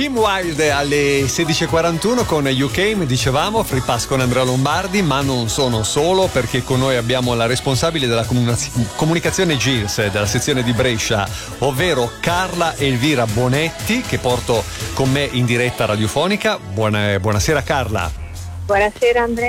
Kim Wilde alle 16.41 con You Came, dicevamo, Free Pass con Andrea Lombardi, ma non sono solo, perché con noi abbiamo la responsabile della comunicazione GIRS della sezione di Brescia, ovvero Carla Elvira Bonetti, che porto con me in diretta radiofonica. Buonasera Carla. Buonasera Andrea.